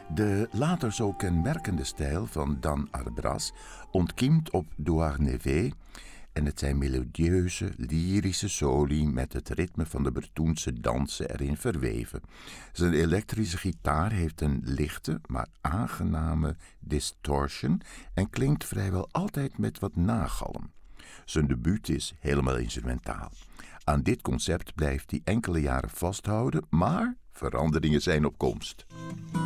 De later zo kenmerkende stijl van Dan Arbras ontkiemt op Douarnenez en het zijn melodieuze, lyrische soli met het ritme van de Bretonse dansen erin verweven. Zijn elektrische gitaar heeft een lichte, maar aangename distortion en klinkt vrijwel altijd met wat nagalm. Zijn debuut is helemaal instrumentaal. Aan dit concept blijft hij enkele jaren vasthouden, maar veranderingen zijn op komst.